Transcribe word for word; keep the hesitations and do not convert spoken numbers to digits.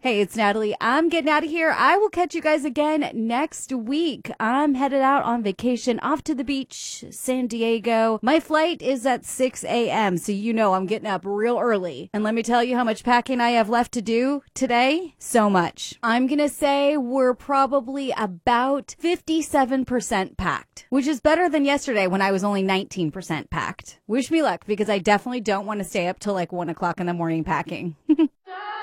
Hey, it's Natalie. I'm getting out of here. I will catch you guys again next week. I'm headed out on vacation off to the beach, San Diego. My flight is at six a.m., so you know I'm getting up real early. And let me tell you how much packing I have left to do today. So much. I'm going to say we're probably about fifty-seven percent packed, which is better than yesterday when I was only nineteen percent packed. Wish me luck because I definitely don't want to stay up till like one o'clock in the morning packing.